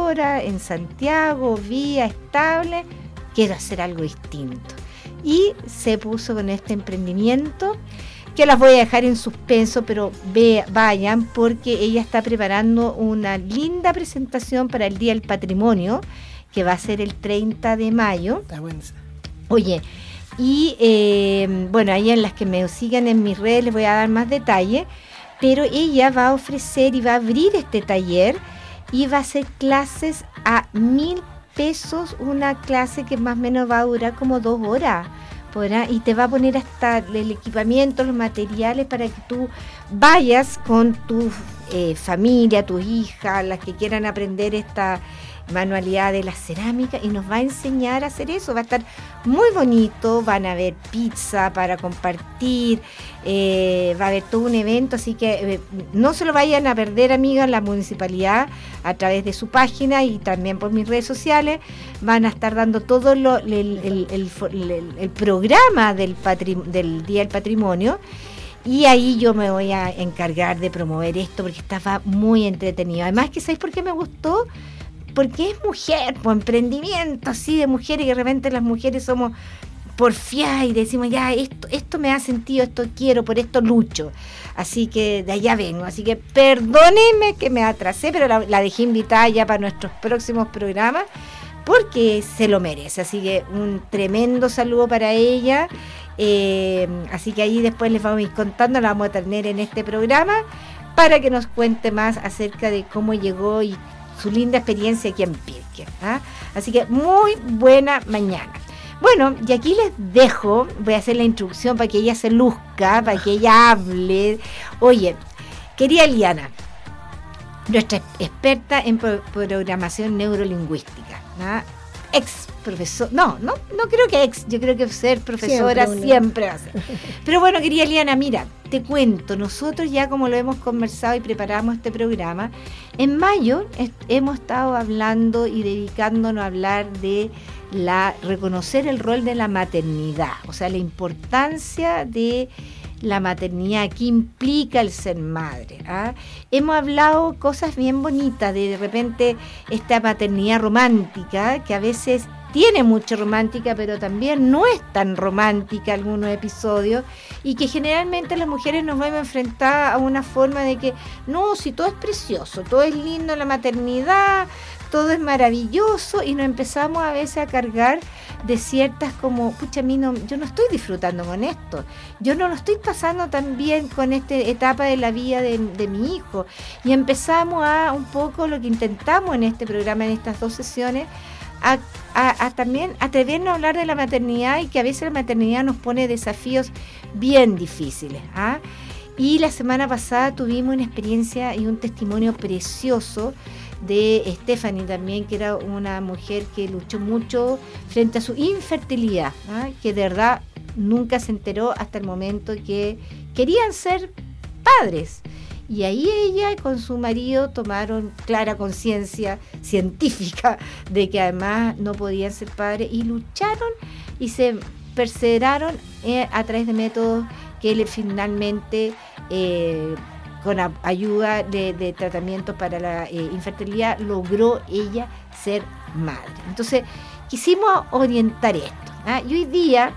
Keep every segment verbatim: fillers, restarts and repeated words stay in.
profesora en Santiago, vía estable, quiero hacer algo distinto. Y se puso con este emprendimiento, que las voy a dejar en suspenso, pero ve, vayan, porque ella está preparando una linda presentación para el Día del Patrimonio, que va a ser el treinta de mayo. Está bueno. Oye, y eh, bueno, ahí en las que me sigan en mis redes les voy a dar más detalles, pero ella va a ofrecer y va a abrir este taller y va a hacer clases a mil pesos, una clase que más o menos va a durar como dos horas. ¿Podrá? Y te va a poner hasta el equipamiento, los materiales para que tú vayas con tu eh, familia, tus hijas, las que quieran aprender esta manualidad de la cerámica, y nos va a enseñar a hacer eso. Va a estar muy bonito, van a haber pizza para compartir, eh, va a haber todo un evento, así que eh, no se lo vayan a perder, amigas. La municipalidad, a través de su página y también por mis redes sociales, van a estar dando todo lo, el, el, el, el, el programa del, patri, del Día del Patrimonio. Y ahí yo me voy a encargar de promover esto, porque estaba muy entretenido. Además, que ¿sabéis por qué me gustó? Porque es mujer, por emprendimiento así de mujeres, y de repente las mujeres somos porfiadas y decimos, ya, esto, esto me ha sentido, esto quiero, por esto lucho. Así que de allá vengo. Así que perdónenme que me atrasé, pero la, la dejé invitada ya para nuestros próximos programas, porque se lo merece. Así que un tremendo saludo para ella. Eh, así que ahí después les vamos a ir contando, la vamos a tener en este programa, para que nos cuente más acerca de cómo llegó y su linda experiencia aquí en Pirque, ¿ah? Así que muy buena mañana. Bueno, y aquí les dejo, voy a hacer la introducción para que ella se luzca, para que ella hable. Oye, querida Eliana, nuestra experta en pro- programación neurolingüística, ¿ah? Ex profesor, no, no, no creo que ex, yo creo que ser profesora siempre, siempre va a ser. Pero bueno, querida Eliana, mira, te cuento, nosotros ya como lo hemos conversado y preparamos este programa, en mayo est- hemos estado hablando y dedicándonos a hablar de la reconocer el rol de la maternidad, o sea, la importancia de la maternidad, qué implica el ser madre, ¿ah? Hemos hablado cosas bien bonitas, de, de repente esta maternidad romántica, que a veces tiene mucha romántica, pero también no es tan romántica algunos episodios, y que generalmente las mujeres nos vamos a enfrentar a una forma de que, no, si todo es precioso, todo es lindo en la maternidad, todo es maravilloso, y nos empezamos a veces a cargar de ciertas como, pucha, a mí no, yo no estoy disfrutando con esto, yo no lo estoy pasando tan bien con esta etapa de la vida de, de mi hijo, y empezamos a un poco lo que intentamos en este programa, en estas dos sesiones, a, a, a también atrevernos a hablar de la maternidad, y que a veces la maternidad nos pone desafíos bien difíciles, ¿ah? Y la semana pasada tuvimos una experiencia y un testimonio precioso de Stephanie también, que era una mujer que luchó mucho frente a su infertilidad, ¿ah? Que de verdad nunca se enteró hasta el momento que querían ser padres. Y ahí ella con su marido tomaron clara conciencia científica de que además no podían ser padres, y lucharon y se perseveraron eh, a través de métodos que le finalmente eh, con a, ayuda de, de tratamientos para la eh, infertilidad logró ella ser madre. Entonces quisimos orientar esto, ¿ah? Y hoy día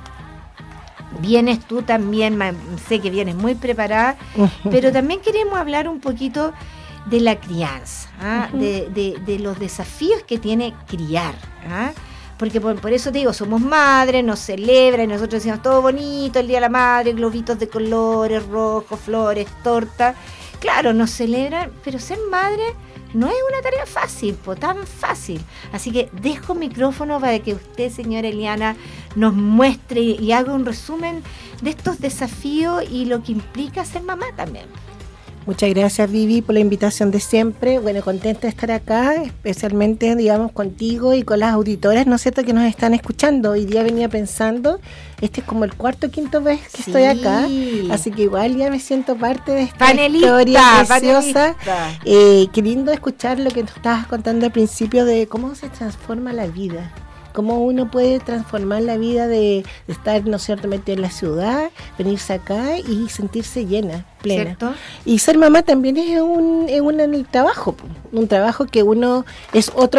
vienes tú también, sé que vienes muy preparada, pero también queremos hablar un poquito de la crianza, ¿ah? uh-huh. de, de, de los desafíos que tiene criar, ¿ah? Porque por, por eso te digo, somos madres, nos celebran, y nosotros decimos todo bonito, el Día de la Madre, globitos de colores, rojos, flores, torta. Claro, nos celebran, pero ser madre no es una tarea fácil, po, tan fácil. Así que dejo micrófono para que usted, señora Eliana, nos muestre y haga un resumen de estos desafíos y lo que implica ser mamá también. Muchas gracias, Vivi, por la invitación de siempre. Bueno, contenta de estar acá, especialmente, digamos, contigo y con las auditoras, ¿no es cierto?, que nos están escuchando. Hoy día venía pensando, este es como el cuarto o quinto vez que sí. estoy acá, así que igual ya me siento parte de esta panelista, historia preciosa. Eh, qué lindo escuchar lo que nos estabas contando al principio de cómo se transforma la vida. Cómo uno puede transformar la vida de, de estar, ¿no es cierto?, metido en la ciudad, venirse acá y sentirse llena, plena. ¿Cierto? Y ser mamá también es un, es un en el trabajo, un trabajo que uno es otro